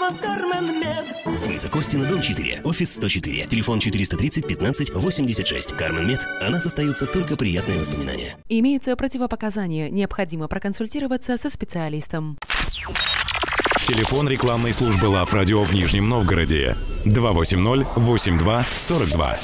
лекарства с Кармен Мед. Улица Костина, дом 4, офис 104, телефон 430 15 86. Кармен Мед. О нас остаются только приятные воспоминания. Имеются противопоказания. Необходимо проконсультироваться со специалистом. Телефон рекламной службы Лав Радио в Нижнем Новгороде 280-82-42.